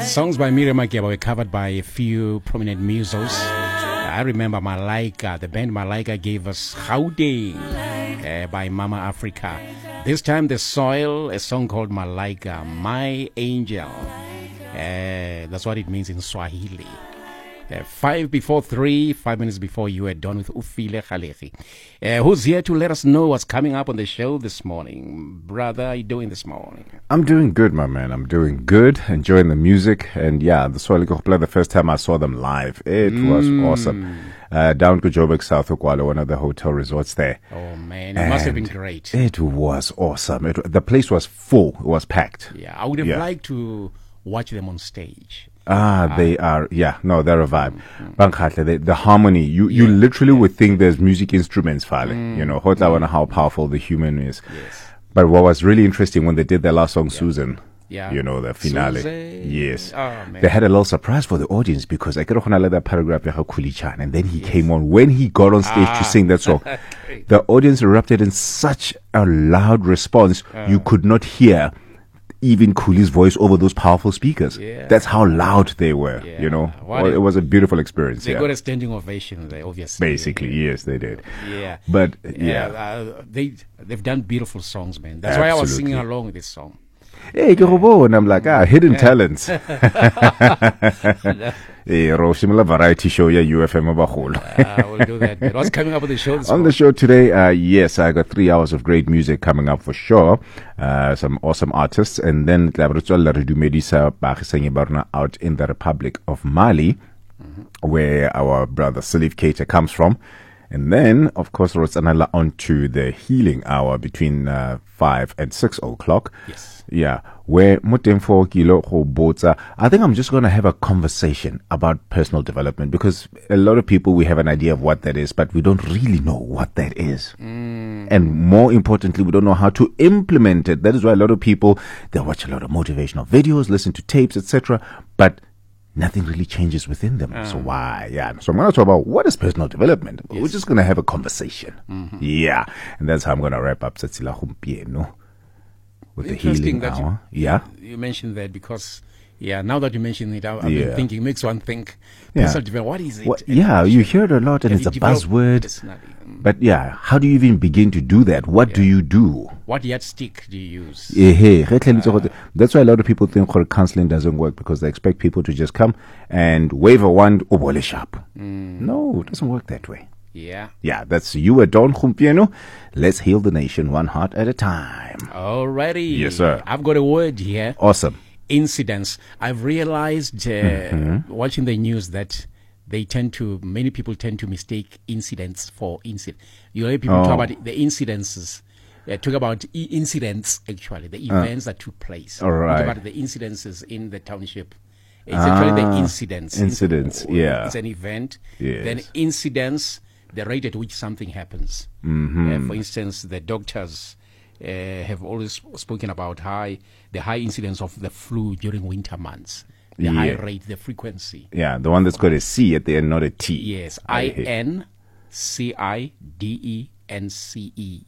Songs by Miriam Makeba were covered by a few prominent musos. I remember Malaika, the band Malaika gave us Howdy by Mama Africa. This time The Soil, a song called Malaika, My Angel. That's what it means in Swahili. 5 before 3, 5 minutes before you are done with Ufile Khalehi. Who's here to let us know what's coming up on the show this morning? Brother, how are you doing this morning? I'm doing good, my man. I'm doing good, enjoying the music. And yeah, the Soil Gospel, the first time I saw them live, it was awesome. Down to Joburg, South Okwala, one of the hotel resorts there. Oh, man, it must have been great. It was awesome. The place was full. It was packed. Yeah, I would have liked to watch them on stage. They are, they're a vibe. The harmony, you literally would think there's music instruments, you know, how powerful the human is. Yes. But what was really interesting when they did their last song, Susan, you know, the finale. Susan. Yes. Oh, man. They had a little surprise for the audience because I could have that paragraph, and then he came on. When he got on stage to sing that song, the audience erupted in such a loud response, you could not hear even Cooley's voice over those powerful speakers. Yeah. That's how loud they were, you know. It was a beautiful experience. They got a standing ovation there, obviously. Basically, yes, they did. Yeah. But, they've done beautiful songs, man. That's why I was singing along with this song. Hey, and I'm like, hidden talents. Roshimala variety show, UFM We'll do that. Man. What's coming up with the show this morning? On the show today, yes, I got 3 hours of great music coming up for sure. Some awesome artists. And then out in the Republic of Mali, where our brother Salif Keita comes from. And then, of course, Rotsanala on to the healing hour between 5 and 6 o'clock. Yes. Yeah, where Mutemfo Kilo Hobota. I think I'm just going to have a conversation about personal development because a lot of people, we have an idea of what that is, but we don't really know what that is. And more importantly, we don't know how to implement it. That is why a lot of people, they watch a lot of motivational videos, listen to tapes, etc., but nothing really changes within them. So why? Yeah. So I'm going to talk about what is personal development. Yes. We're just going to have a conversation. Yeah. And that's how I'm going to wrap up Satsila Humpieno with the healing hour. You mentioned that because, now that you mentioned it, I've been thinking, makes one think, personal development, what is it? You hear it a lot and it's a buzzword. But how do you even begin to do that? What do you do? What yardstick do you use? That's why a lot of people think counseling doesn't work because they expect people to just come and wave a wand, sharp. No, it doesn't work that way. Yeah, that's you at Don Humpieno. Let's heal the nation one heart at a time. Alrighty. Yes, sir. I've got a word here. Awesome. Incidents. I've realized watching the news that many people tend to mistake incidents for incident. You hear people talk about the incidences. Talk about incidents, actually, the events that took place. All right. Talk about the incidences in the township. It's actually the incidents. Incidents, It's an event. Yes. Then incidents, the rate at which something happens. For instance, the doctors have always spoken about the high incidence of the flu during winter months. The high rate, the frequency. Yeah, the one that's got a C at the end, not a T. Yes, INCIDENCE.